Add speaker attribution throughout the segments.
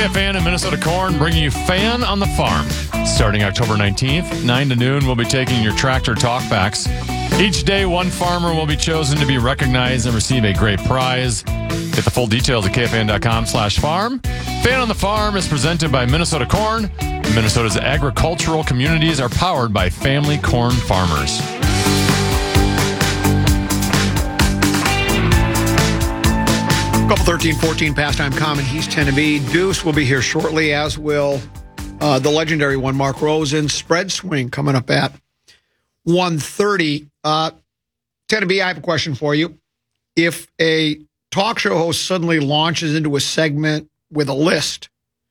Speaker 1: KFAN and Minnesota Corn bringing you Fan on the Farm. Starting October 19th, 9 to noon, we'll be taking your tractor talkbacks. Each day, one farmer will be chosen to be recognized and receive a great prize. Get the full details at kfan.com/farm. Fan on the Farm is presented by Minnesota Corn. Minnesota's agricultural communities are powered by family corn farmers.
Speaker 2: Couple 13-14 pastime common. He's 10 to be. Deuce will be here shortly, as will the legendary one, Mark Rosen. Spread swing coming up at 1:30. 10 to be, I have a question for you. If a talk show host suddenly launches into a segment with a list,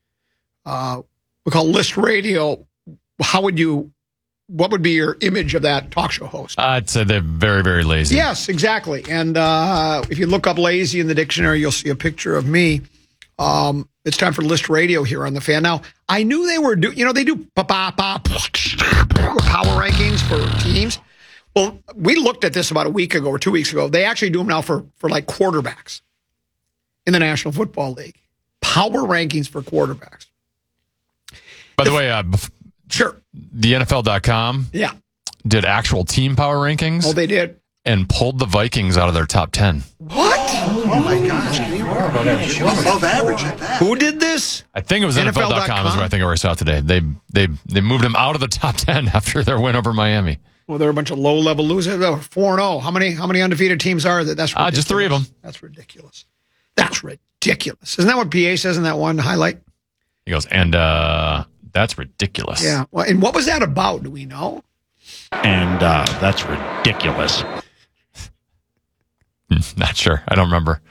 Speaker 2: we call list radio, what would be your image of that talk show host?
Speaker 1: I'd say they're very, very lazy.
Speaker 2: Yes, exactly. And if you look up lazy in the dictionary, you'll see a picture of me. It's time for list radio here on the Fan. Now, I knew they were they do power rankings for teams. Well, we looked at this about a week ago or 2 weeks ago. They actually do them now for like quarterbacks in the National Football League. Power rankings for quarterbacks.
Speaker 1: By the way,
Speaker 2: sure.
Speaker 1: The NFL.com did actual team power rankings.
Speaker 2: Oh, they did.
Speaker 1: And pulled the Vikings out of their top 10.
Speaker 2: What?
Speaker 3: Oh, my gosh. Above average at that.
Speaker 2: Who did this?
Speaker 1: I think it was NFL.com is what I think I saw today. They moved them out of the top 10 after their win over Miami.
Speaker 2: Well, they're a bunch of low-level losers. 4-0. How many undefeated teams are there? That's ridiculous.
Speaker 1: Just 3 of them.
Speaker 2: That's ridiculous. That's ridiculous. Isn't that what PA says in that one highlight?
Speaker 1: He goes, and that's ridiculous.
Speaker 2: Yeah. Well, and what was that about? Do we know?
Speaker 4: And that's ridiculous.
Speaker 1: Not sure. I don't remember.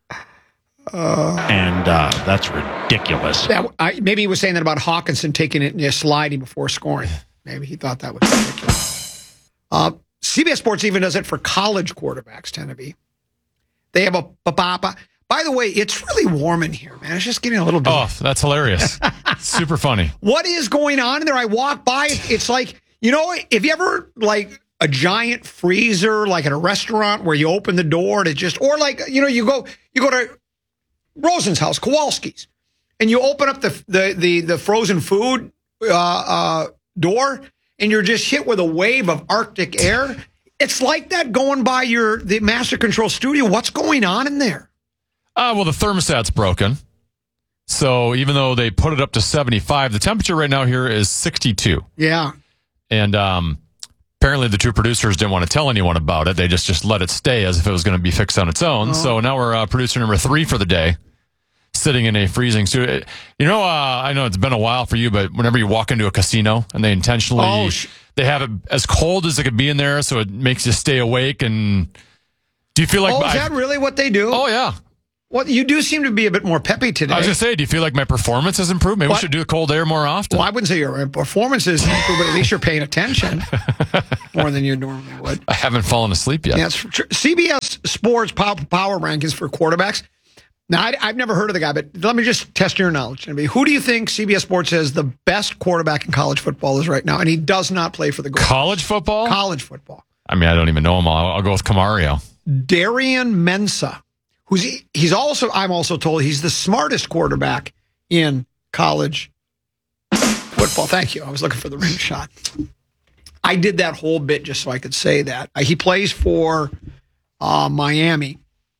Speaker 4: And that's ridiculous.
Speaker 2: Maybe he was saying that about Hawkinson taking it and sliding before scoring. Maybe he thought that was ridiculous. CBS Sports even does it for college quarterbacks, tend to be. They have a papa. By the way, it's really warm in here, man. It's just getting a little bit.
Speaker 1: Oh, that's hilarious. Super funny.
Speaker 2: What is going on in there? I walk by. It's like, if you ever like a giant freezer, like at a restaurant where you open the door to just, or like, you go to Rosen's house, Kowalski's, and you open up the frozen food door, and you're just hit with a wave of Arctic air. It's like that going by the Master Control Studio. What's going on in there?
Speaker 1: Well, the thermostat's broken. So even though they put it up to 75, the temperature right now here is 62.
Speaker 2: Yeah.
Speaker 1: And apparently the two producers didn't want to tell anyone about it. They just let it stay as if it was going to be fixed on its own. So now we're producer number 3 for the day, sitting in a freezing studio. I know it's been a while for you, but whenever you walk into a casino and they intentionally they have it as cold as it could be in there, so it makes you stay awake. And do you feel like
Speaker 2: is that really what they do?
Speaker 1: Oh yeah.
Speaker 2: Well, you do seem to be a bit more peppy today.
Speaker 1: I was going to say, do you feel like my performance has improved? Maybe we should do cold air more often.
Speaker 2: Well, I wouldn't say your performance has improved, but at least you're paying attention more than you normally would.
Speaker 1: I haven't fallen asleep yet.
Speaker 2: Yeah, CBS Sports power rankings for quarterbacks. Now, I've never heard of the guy, but let me just test your knowledge. Who do you think CBS Sports says the best quarterback in college football is right now? And he does not play for the Gophers.
Speaker 1: College football?
Speaker 2: College football.
Speaker 1: I mean, I don't even know him all. I'll go with Camario.
Speaker 2: Darian Mensah. I'm also told he's the smartest quarterback in college football. Thank you. I was looking for the rim shot. I did that whole bit just so I could say that. He plays for Miami.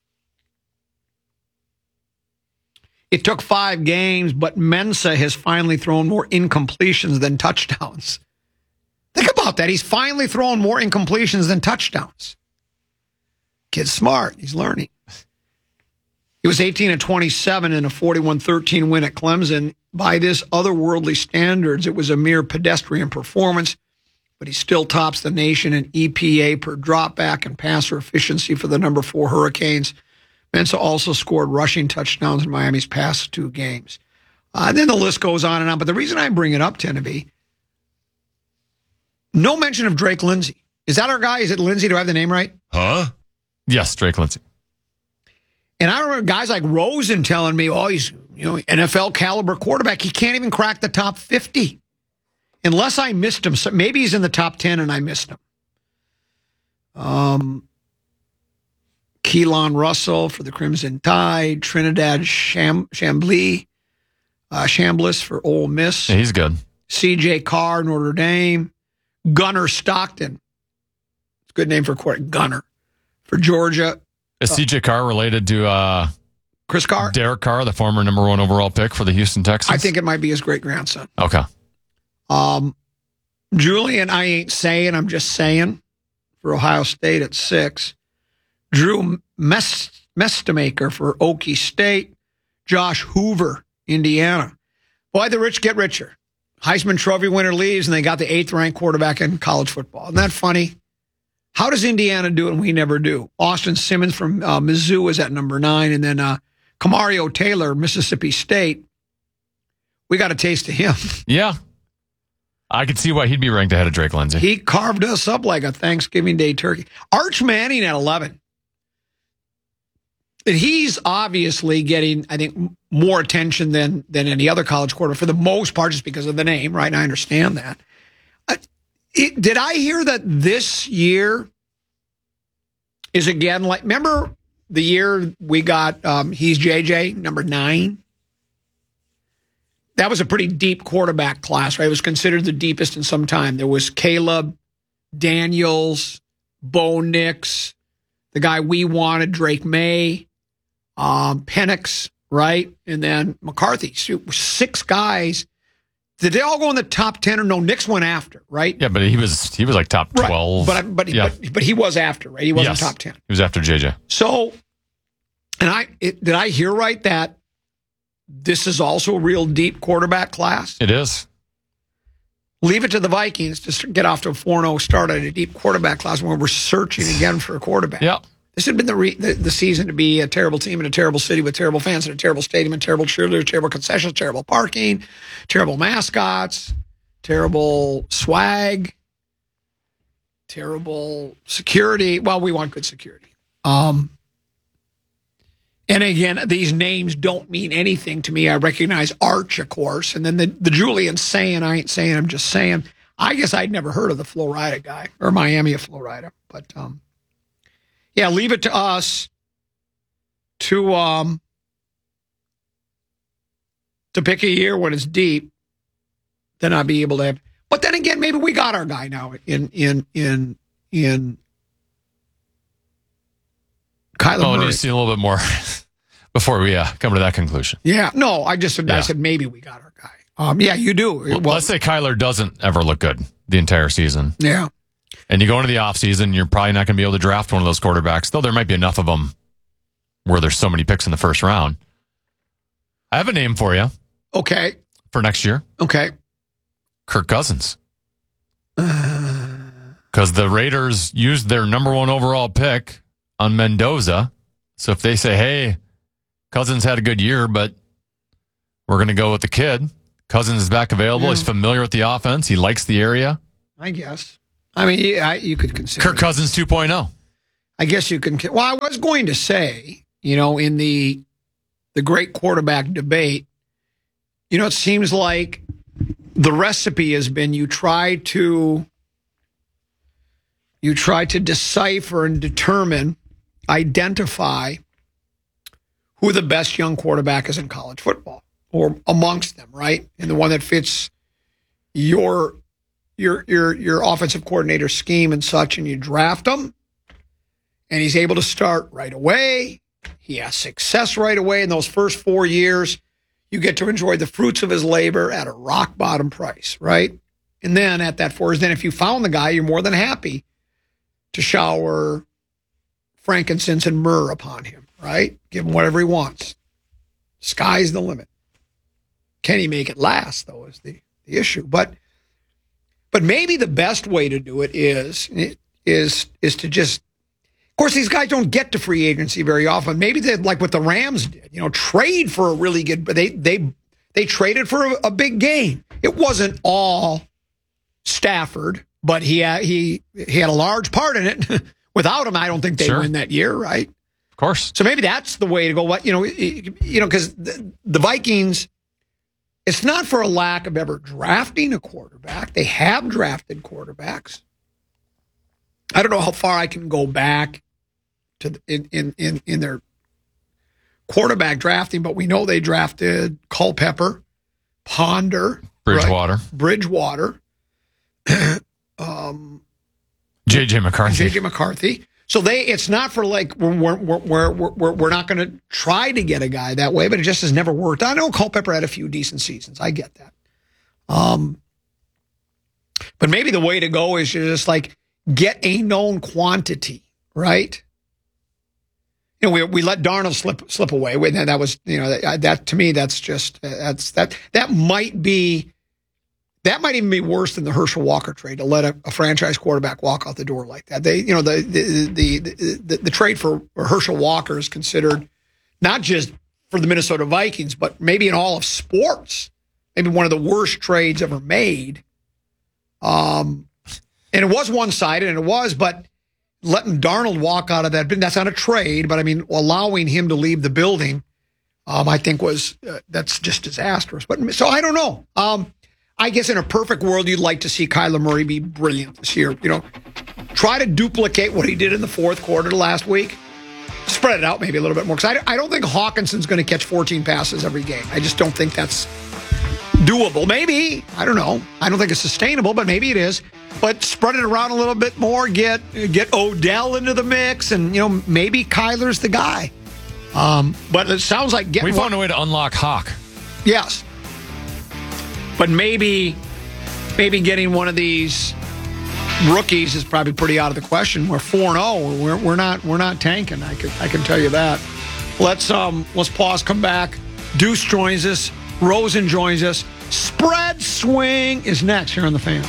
Speaker 2: It took 5 games, but Mensah has finally thrown more incompletions than touchdowns. Think about that. He's finally thrown more incompletions than touchdowns. Kid's smart. He's learning. He was 18-27 in a 41-13 win at Clemson. By this otherworldly standards, it was a mere pedestrian performance, but he still tops the nation in EPA per dropback and passer efficiency for the number 4 Hurricanes. Mensah also scored rushing touchdowns in Miami's past 2 games. Then the list goes on and on, but the reason I bring it up, Tenneby, no mention of Drake Lindsay. Is that our guy? Is it Lindsay? Do I have the name right?
Speaker 1: Huh? Yes, Drake Lindsay.
Speaker 2: And I remember guys like Rosen telling me, he's NFL caliber quarterback. He can't even crack the top 50. Unless I missed him. So maybe he's in the top 10 and I missed him. Keelan Russell for the Crimson Tide. Trinidad Chambly. Chambliss for Ole Miss.
Speaker 1: Yeah, he's good.
Speaker 2: C.J. Carr, Notre Dame. Gunner Stockton. It's a good name for a quarterback. Gunner for Georgia.
Speaker 1: Is C.J. Carr related to
Speaker 2: Chris Carr?
Speaker 1: Derek Carr, the former number 1 overall pick for the Houston Texans?
Speaker 2: I think it might be his great-grandson.
Speaker 1: Okay.
Speaker 2: Julian, I ain't saying, I'm just saying, for Ohio State at 6. Drew Mestemaker for Okie State. Josh Hoover, Indiana. Boy, the rich get richer. Heisman Trophy winner leaves, and they got the 8th-ranked quarterback in college football. Isn't that funny? How does Indiana do it and we never do? Austin Simmons from Mizzou is at number 9, and then Kamario Taylor, Mississippi State. We got a taste of him.
Speaker 1: Yeah. I could see why he'd be ranked ahead of Drake Lindsay.
Speaker 2: He carved us up like a Thanksgiving Day turkey. Arch Manning at 11. And he's obviously getting, I think, more attention than any other college quarterback for the most part, just because of the name, right? And I understand that. Did I hear that this year is again like, remember the year we got He's JJ, number 9? That was a pretty deep quarterback class, right? It was considered the deepest in some time. There was Caleb, Daniels, Bo Nix, the guy we wanted, Drake May, Penix, right? And then McCarthy. So 6 guys. Did they all go in the top 10 or no? Nix went after, right?
Speaker 1: Yeah, but he was like top 12.
Speaker 2: Right. But he was after, right? He wasn't top 10.
Speaker 1: He was after JJ.
Speaker 2: So, and did I hear right that this is also a real deep quarterback class?
Speaker 1: It is.
Speaker 2: Leave it to the Vikings to get off to a 4-0 start at a deep quarterback class when we're searching again for a quarterback.
Speaker 1: Yeah.
Speaker 2: This had been the season to be a terrible team in a terrible city with terrible fans in a terrible stadium and terrible cheerleaders, terrible concessions, terrible parking, terrible mascots, terrible swag, terrible security. Well, we want good security. And again, these names don't mean anything to me. I recognize Arch, of course, and then the Julian saying, I ain't saying, I'm just saying. I guess I'd never heard of the Florida guy, or Miami of Florida, but yeah, leave it to us to pick a year when it's deep. Then I'd be able to have. But then again, maybe we got our guy now in Kyler
Speaker 1: Oh, we
Speaker 2: Murray.
Speaker 1: need to see a little bit more before we come to that conclusion.
Speaker 2: Yeah, no, I said maybe we got our guy. Yeah, you do.
Speaker 1: Well, let's say Kyler doesn't ever look good the entire season.
Speaker 2: Yeah.
Speaker 1: And you go into the offseason, you're probably not going to be able to draft one of those quarterbacks, though there might be enough of them where there's so many picks in the first round. I have a name for you.
Speaker 2: Okay.
Speaker 1: For next year.
Speaker 2: Okay.
Speaker 1: Kirk Cousins. Because the Raiders used their number 1 overall pick on Mendoza. So if they say, hey, Cousins had a good year, but we're going to go with the kid. Cousins is back available.
Speaker 2: Yeah.
Speaker 1: He's familiar with the offense. He likes the area.
Speaker 2: I guess. I mean, you could consider
Speaker 1: Kirk Cousins 2.0.
Speaker 2: I guess you can. Well, I was going to say, in the great quarterback debate, it seems like the recipe has been you try to decipher and determine, identify who the best young quarterback is in college football or amongst them, right? And the one that fits your offensive coordinator scheme and such, and you draft him, and he's able to start right away. He has success right away in those first 4 years. You get to enjoy the fruits of his labor at a rock bottom price, right? And then at that 4 years, then if you found the guy, you're more than happy to shower frankincense and myrrh upon him, right? Give him whatever he wants. Sky's the limit. Can he make it last, though, is the issue. But maybe the best way to do it is to just, of course, these guys don't get to free agency very often. Maybe they, like what the Rams did, trade for a really good, but they traded for a big game. It wasn't all Stafford, but he had a large part in it. Without him, I don't think they win that year, right?
Speaker 1: Of course.
Speaker 2: So maybe that's the way to go. But because the Vikings, it's not for a lack of ever drafting a quarterback. They have drafted quarterbacks. I don't know how far I can go back to in their quarterback drafting, but we know they drafted Culpepper Ponder.
Speaker 1: Bridgewater.
Speaker 2: Right? Bridgewater.
Speaker 1: J.J. McCarthy.
Speaker 2: J.J. McCarthy. So it's not for like we're not going to try to get a guy that way, but it just has never worked. I know Culpepper had a few decent seasons. I get that. But maybe the way to go is just like get a known quantity, right? You know, we let Darnold slip away. That was, you know, that to me, that's just that might even be worse than the Herschel Walker trade, to let a franchise quarterback walk out the door like that. They, you know, the trade for Herschel Walker is considered not just for the Minnesota Vikings, but maybe in all of sports, maybe one of the worst trades ever made. And it was one-sided, but letting Darnold walk out of that's not a trade, but I mean, allowing him to leave the building, I think that's just disastrous. But so I don't know. I guess in a perfect world, you'd like to see Kyler Murray be brilliant this year. You know, try to duplicate what he did in the fourth quarter last week. Spread it out maybe a little bit more. Because I don't think Hawkinson's going to catch 14 passes every game. I just don't think that's doable. Maybe. I don't know. I don't think it's sustainable, but maybe it is. But spread it around a little bit more. Get Odell into the mix. And, you know, maybe Kyler's the guy. But it sounds like
Speaker 1: we found a way to unlock Hawk.
Speaker 2: Yes. But maybe getting one of these rookies is probably pretty out of the question. We're 4-0. We're not tanking. I can tell you that. Let's pause. Come back. Deuce joins us. Rosen joins us. Spread Swing is next here on The Fan.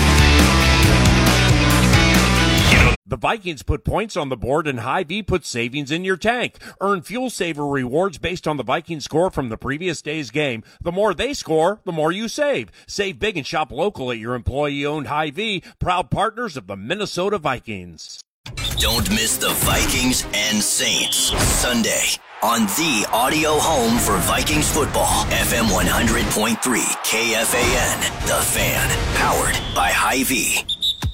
Speaker 5: The Vikings put points on the board and Hy-Vee put savings in your tank. Earn Fuel Saver rewards based on the Vikings score from the previous day's game. The more they score, the more you save. Save big and shop local at your employee-owned Hy-Vee, proud partners of the Minnesota Vikings.
Speaker 6: Don't miss the Vikings and Saints Sunday on the audio home for Vikings football. FM 100.3 KFAN, The Fan, powered by Hy-Vee.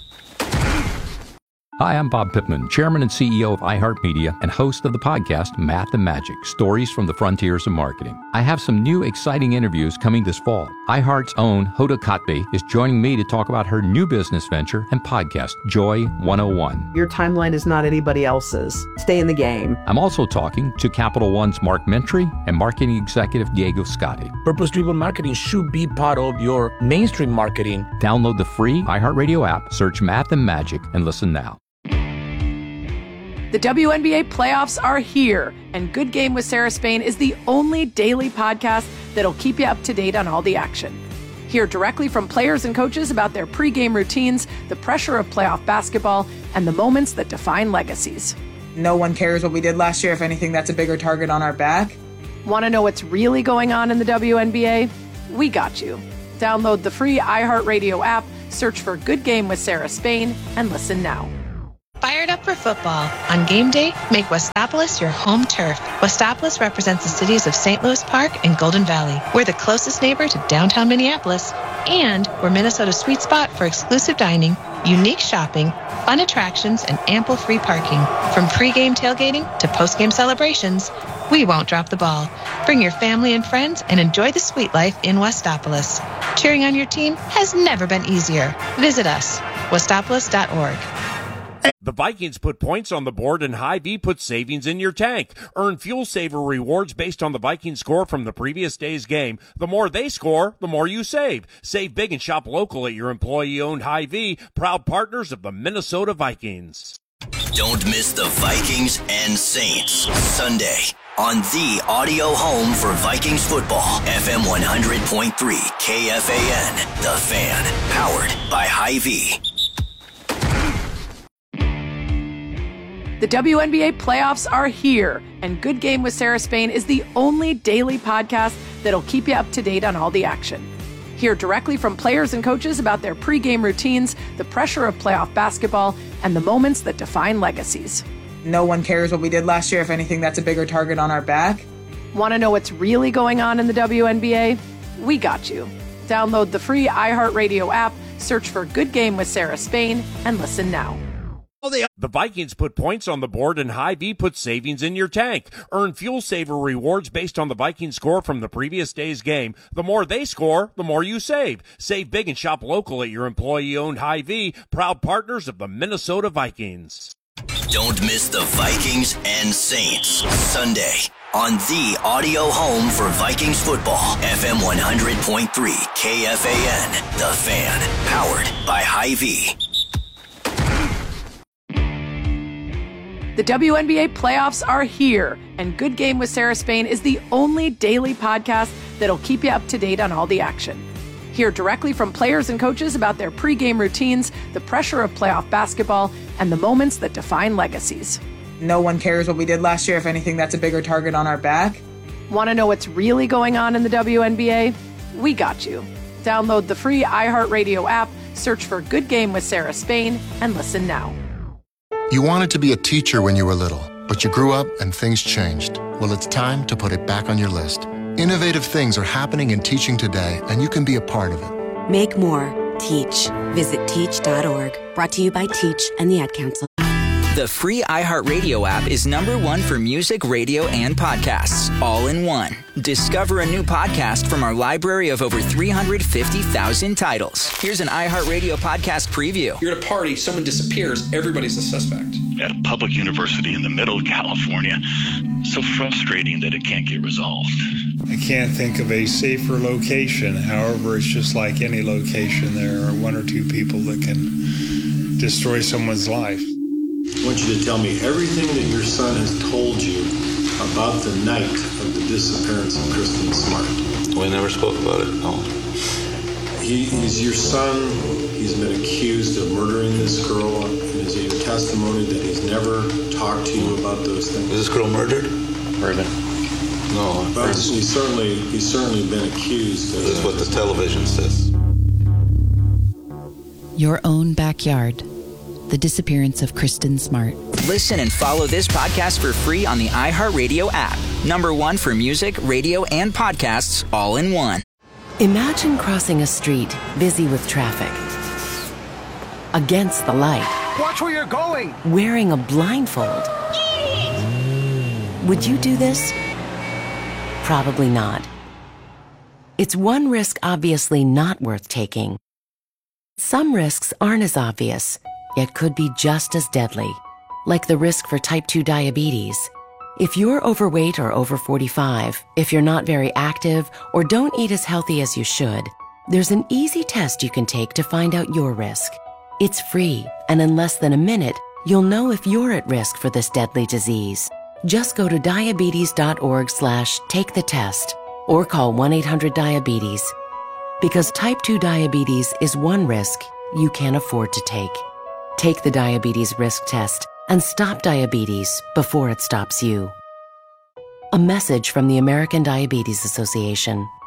Speaker 7: Hi, I'm Bob Pittman, Chairman and CEO of iHeartMedia and host of the podcast Math and Magic, Stories from the Frontiers of Marketing. I have some new exciting interviews coming this fall. iHeart's own Hoda Kotb is joining me to talk about her new business venture and podcast, Joy 101.
Speaker 8: Your timeline is not anybody else's. Stay in the game.
Speaker 7: I'm also talking to Capital One's Mark Mentry and marketing executive Diego Scotti.
Speaker 9: Purpose-driven marketing should be part of your mainstream marketing.
Speaker 7: Download the free iHeartRadio app, search Math and Magic, and listen now.
Speaker 10: The WNBA playoffs are here, and Good Game with Sarah Spain is the only daily podcast that'll keep you up to date on all the action. Hear directly from players and coaches about their pregame routines, the pressure of playoff basketball, and the moments that define legacies.
Speaker 11: No one cares what we did last year. If anything, that's a bigger target on our back.
Speaker 10: Want to know what's really going on in the WNBA? We got you. Download the free iHeartRadio app, search for Good Game with Sarah Spain, and listen now.
Speaker 12: Fired up for football. On game day, make Westopolis your home turf. Westopolis represents the cities of St. Louis Park and Golden Valley. We're the closest neighbor to downtown Minneapolis, and we're Minnesota's sweet spot for exclusive dining, unique shopping, fun attractions, and ample free parking. From pregame tailgating to postgame celebrations, we won't drop the ball. Bring your family and friends and enjoy the sweet life in Westopolis. Cheering on your team has never been easier. Visit us, westopolis.org.
Speaker 5: The Vikings put points on the board and Hy-Vee put savings in your tank. Earn Fuel Saver rewards based on the Vikings score from the previous day's game. The more they score, the more you save. Save big and shop local at your employee-owned Hy-Vee, proud partners of the Minnesota Vikings.
Speaker 6: Don't miss the Vikings and Saints Sunday on the audio home for Vikings football. FM 100.3 KFAN, The Fan, powered by Hy-Vee.
Speaker 10: The WNBA playoffs are here, and Good Game with Sarah Spain is the only daily podcast that'll keep you up to date on all the action. Hear directly from players and coaches about their pregame routines, the pressure of playoff basketball, and the moments that define legacies.
Speaker 11: No one cares what we did last year. If anything, that's a bigger target on our back.
Speaker 10: Want to know what's really going on in the WNBA? We got you. Download the free iHeartRadio app, search for Good Game with Sarah Spain, and listen now.
Speaker 5: The Vikings put points on the board and Hy-Vee puts savings in your tank. Earn Fuel Saver rewards based on the Vikings score from the previous day's game. The more they score, the more you save. Save big and shop local at your employee-owned Hy-Vee, proud partners of the Minnesota Vikings.
Speaker 6: Don't miss the Vikings and Saints Sunday on the audio home for Vikings football. FM 100.3 KFAN, The Fan, powered by Hy-Vee.
Speaker 10: The WNBA playoffs are here, and Good Game with Sarah Spain is the only daily podcast that'll keep you up to date on all the action. Hear directly from players and coaches about their pregame routines, the pressure of playoff basketball, and the moments that define legacies.
Speaker 11: No one cares what we did last year. If anything, that's a bigger target on our back.
Speaker 10: Want to know what's really going on in the WNBA? We got you. Download the free iHeartRadio app, search for Good Game with Sarah Spain, and listen now.
Speaker 13: You wanted to be a teacher when you were little, but you grew up and things changed. Well, it's time to put it back on your list. Innovative things are happening in teaching today, and you can be a part of it.
Speaker 14: Make more. Teach. Visit teach.org. Brought to you by Teach and the Ad Council.
Speaker 15: The free iHeartRadio app is #1 for music, radio, and podcasts, all in one. Discover a new podcast from our library of over 350,000 titles. Here's an iHeartRadio podcast preview.
Speaker 16: You're at a party, someone disappears, everybody's a suspect.
Speaker 4: At a public university in the middle of California, so frustrating that it can't get resolved.
Speaker 17: I can't think of a safer location. However, it's just like any location. There are one or two people that can destroy someone's life.
Speaker 18: I want you to tell me everything that your son has told you about the night of the disappearance of Kristen Smart.
Speaker 19: We never spoke about it, no.
Speaker 18: He's your son. He's been accused of murdering this girl. Is it your testimony that he's never talked to you about those things?
Speaker 19: Is this girl murdered?
Speaker 18: Raven.
Speaker 19: No.
Speaker 18: But he's certainly been accused.
Speaker 19: This is what the television says.
Speaker 20: Your own backyard. The disappearance of Kristen Smart.
Speaker 15: Listen and follow this podcast for free on the iHeartRadio app. #1 for music, radio, and podcasts, all in one.
Speaker 20: Imagine crossing a street busy with traffic. Against the light.
Speaker 3: Watch where you're going.
Speaker 20: Wearing a blindfold. Would you do this? Probably not. It's one risk obviously not worth taking. Some risks aren't as obvious, yet could be just as deadly, like the risk for type 2 diabetes. If you're overweight or over 45, if you're not very active, or don't eat as healthy as you should, there's an easy test you can take to find out your risk. It's free, and in less than a minute, you'll know if you're at risk for this deadly disease. Just go to diabetes.org/take-the-test or call 1-800-DIABETES. Because type 2 diabetes is one risk you can't afford to take. Take the diabetes risk test and stop diabetes before it stops you. A message from the American Diabetes Association.